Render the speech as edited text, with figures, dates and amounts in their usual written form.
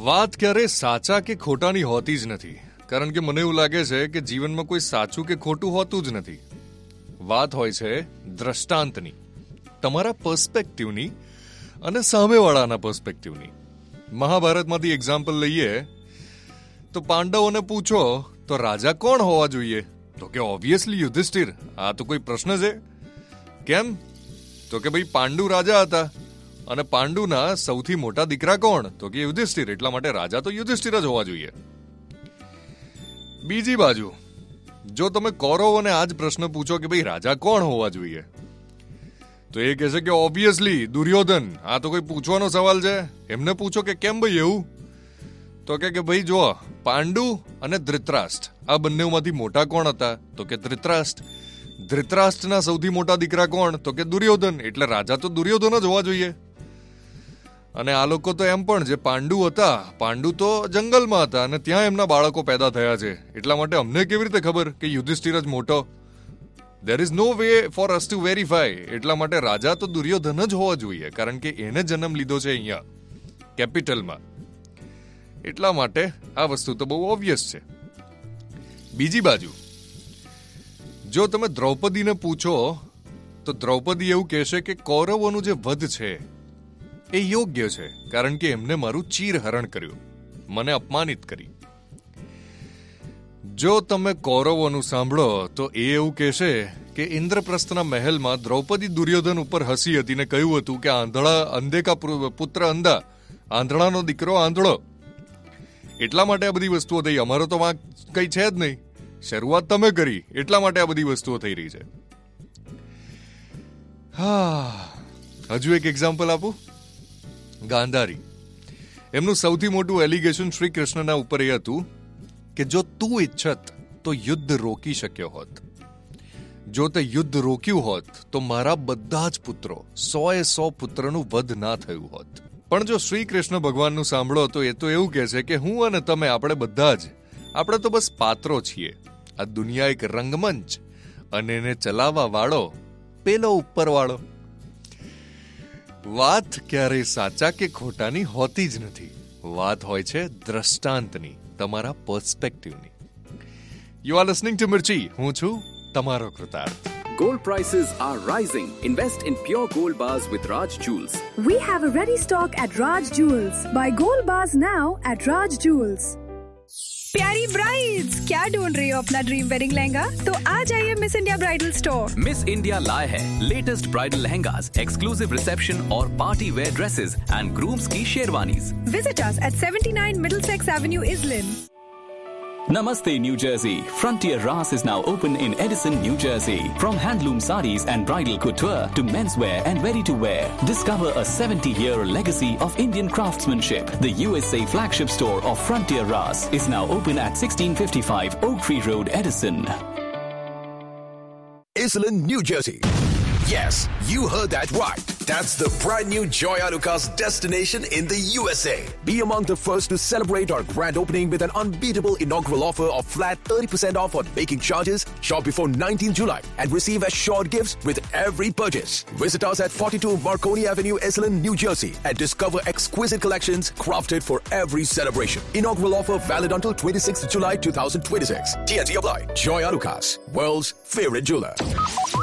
વાત ક્યારે સાચા કે ખોટાની હોતી જ નથી, કારણ કે મને એવું લાગે છે કે જીવનમાં કોઈ સાચું કે ખોટું હોતું જ નથી. વાત હોય છે દ્રષ્ટાંતની, તમારા પર્સ્પેક્ટિવની અને સામેવાળાના પર્સ્પેક્ટિવની. મહાભારતમાંથી એક્ઝામ્પલ લઈએ તો પાંડવોને પૂછો તો રાજા કોણ હોવા જોઈએ? તો કે ઓબ્વિયસલી યુધિષ્ઠિર. આ તો કોઈ પ્રશ્ન છે? કેમ? તો કે ભાઈ પાંડુ રાજા હતા અને પાંડુના સૌથી મોટા દીકરા કોણ? તો કે યુધિષ્ઠિર. એટલા માટે રાજા તો યુધિષ્ઠિર જ હોવા જોઈએ. બીજી બાજુ જો તમે કૌરવોને આ જ પ્રશ્ન પૂછો કે ભાઈ રાજા કોણ હોવા જોઈએ, તો એ કહેશે કે ઓબ્વિયસલી દુર્યોધન. આ તો કોઈ પૂછવાનો સવાલ છે? એમને પૂછો કે કેમ ભાઈ એવું? તો કે ભાઈ જો પાંડુ અને ધૃતરાષ્ટ્ર આ બંનેમાંથી મોટા કોણ હતા? તો કે ધૃતરાષ્ટ્ર. ધૃતરાષ્ટ્રના સૌથી મોટા દીકરા કોણ? તો કે દુર્યોધન. એટલે રાજા તો દુર્યોધન જ હોવા જોઈએ. અને આ લોકો તો એમ પણ જે પાંડુ હતા, પાંડુ તો જંગલમાં હતા અને ત્યાં એમના બાળકો પેદા થયા છે. એટલા માટે અમને કેવી રીતે ખબર કે યુધિષ્ઠિર જ મોટો? There is no way for us to verify. એટલા માટે રાજા તો દુર્યોધન જ હોવા જોઈએ, કારણ કે એને જન્મ લીધો છે અહીંયા કેપિટલમાં. એટલા માટે આ વસ્તુ તો બહુ ઓબ્વિયસ છે. બીજી બાજુ જો તમે દ્રૌપદીને પૂછો તો દ્રૌપદી એવું કહેશે કે કૌરવોનું જે વધ છે એ યોગ્ય છે, કારણ કે એમને મારું ચીરહરણ કર્યું, મને અપમાનિત કરી. જો તમે કૌરવોનું સાંભળો તો એ એવું કહેશે કે ઇન્દ્રપ્રસ્થના મહેલમાં દ્રૌપદી દુર્યોધન ઉપર હસી હતી ને કહ્યું હતું કે અંધે કા પુત્ર અંધા, આંધળાનો દીકરો આંધળો. એટલા માટે આ બધી વસ્તુઓ થઈ. અમારો તો વાંક કઈ છે જ નહીં. શરૂઆત તમે કરી, એટલા માટે આ બધી વસ્તુઓ થઈ રહી છે. હજુ એક એક્ઝામ્પલ આપું. ગાંધારી, એમનું સૌથી મોટું એલિગેશન શ્રી કૃષ્ણના ઉપર એ હતું કે જો તું ઈચ્છત તો યુદ્ધ રોકી શક્યો હોત. જો તે યુદ્ધ રોક્યું હોત તો મારા બધા જ પુત્રો 100 પુત્રનું વધ ના થયું હોત. પણ જો શ્રી કૃષ્ણ ભગવાનનું સાંભળો તો એ તો એવું કહે છે કે હું અને તમે, આપણે બધા જ, આપણે તો બસ પાત્રો છીએ. આ દુનિયા એક રંગમંચ અને એને ચલાવવા વાળો પેલો ઉપરવાળો. વાત ક્યારેય સાચા કે ખોટાની હોતી જ નથી. વાત હોય છે દ્રષ્ટાંતની, તમારા પર્સ્પેક્ટિવની. યુ આર લિસનિંગ ટુ મિર્ચી. હું છું તમારો કૃતાર્થ. Gold prices are rising. Invest in pure gold bars with Raj Jewels. We have a ready stock at Raj Jewels. Buy gold bars now at Raj Jewels. प्यारी brides, क्या ढूंढ रही हो अपना dream wedding lehenga? तो आ जाइए miss India bridal store. Miss India लाए है latest bridal lehengas, exclusive reception और party wear dresses and grooms की sherwanis. Visit us at 79 Middlesex Avenue, Islin. Namaste, New Jersey. Frontier Ras is now open in Edison, New Jersey. From handloom sarees and bridal couture to menswear and ready-to-wear, discover a 70-year legacy of Indian craftsmanship. The USA flagship store of Frontier Ras is now open at 1655 Oak Tree Road, Edison. Islin, New Jersey. Yes, you heard that right. That's the brand new Joy Alucas destination in the USA. Be among the first to celebrate our grand opening with an unbeatable inaugural offer of flat 30% off on making charges. Shop before 19 July and receive assured gifts with every purchase. Visit us at 42 Marconi Avenue, Islin, New Jersey and discover exquisite collections crafted for every celebration. Inaugural offer valid until 26th July 2026. TNT apply. Joy Alucas, world's favorite jeweler.